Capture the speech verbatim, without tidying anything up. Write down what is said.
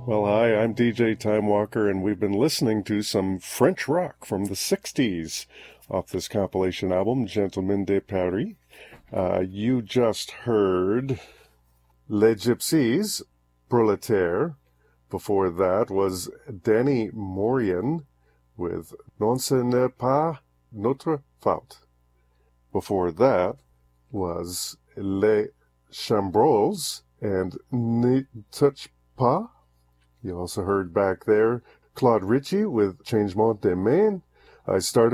Well, hi, I'm D J Time Walker, and we've been listening to some French rock from the sixties off this compilation album, Gentlemen de Paris. Uh, you just heard Les Gypsies, Proletaire. Before that was Danny Mourian with Non ce n'est pas notre faute. Before that was Les Chambrols and Ne touche pas. You also heard back there Claude Ritchie with Changement des Mains. I started